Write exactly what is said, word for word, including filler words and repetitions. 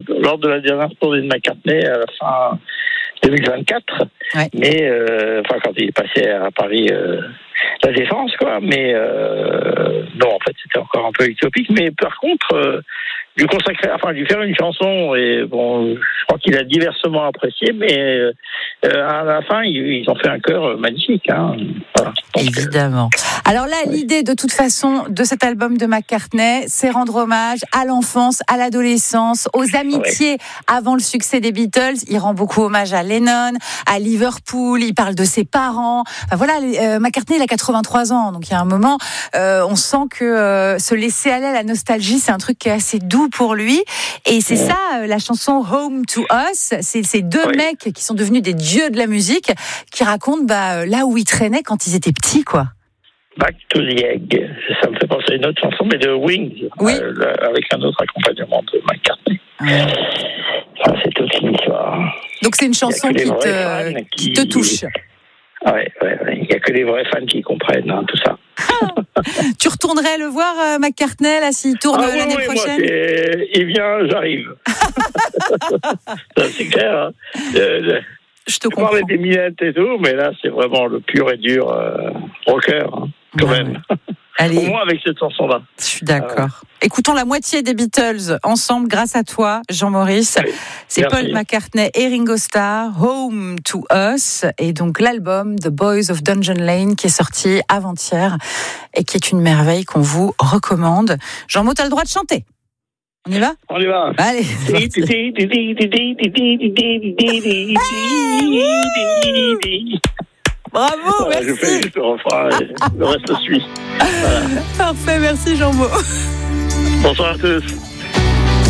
lors de la dernière tournée de McCartney à la fin deux mille vingt-quatre. Ouais. Mais, euh, enfin, quand il est passé à Paris, euh, la Défense, quoi. Mais, euh, non, en fait, c'était encore un peu utopique. Mais par contre, euh, lui consacrer, enfin, lui faire une chanson, et bon, je crois qu'il a diversement apprécié, mais euh, à la fin, ils, ils ont fait un chœur magnifique, hein. Voilà. Donc, évidemment. Alors là, ouais. L'idée, de toute façon, de cet album de McCartney, c'est rendre hommage à l'enfance, à l'adolescence, aux amitiés ouais. avant le succès des Beatles. Il rend beaucoup hommage à Lennon, à Liverpool. Il parle de ses parents. Enfin, voilà, euh, McCartney, il a quatre-vingt-trois ans, donc il y a un moment, euh, on sent que euh, se laisser aller à la nostalgie, c'est un truc qui est assez doux pour lui. Et c'est ouais. ça, euh, la chanson Home to Us. C'est ces deux ouais. mecs qui sont devenus des dieux de la musique, qui racontent bah, là où ils traînaient quand ils étaient petits, quoi. Back to the Egg. Ça me fait penser à une autre chanson, mais de Wings, oui. euh, avec un autre accompagnement de McCartney. Ouais. Ça, c'est toute une histoire. Donc c'est une chanson qui te, qui... qui te touche. Ah ouais, ouais, ouais. Il n'y a que les vrais fans qui comprennent hein, tout ça. Tu retournerais le voir, euh, McCartney, là, s'il tourne ah, l'année oui, prochaine moi, c'est... Il vient, j'arrive. Ça, c'est clair. Hein. Euh, Je te comprends. Je parlais des minettes et tout, mais là, c'est vraiment le pur et dur euh, rocker, hein, quand ouais, même. Ouais. Allez. Au moins avec cette chanson-là. Je suis d'accord. Euh... Écoutons la moitié des Beatles ensemble grâce à toi, Jean-Maurice. Oui, c'est merci. Paul McCartney et Ringo Starr, Home to Us, et donc l'album The Boys of Dungeon Lane qui est sorti avant-hier et qui est une merveille qu'on vous recommande. Jean-Maud, t'as le droit de chanter. On y va ? On y va. Allez. Bravo, voilà, merci. Je fais juste le refrain et le reste suit. Voilà. Parfait, merci Jean-Maud. Bonsoir à tous.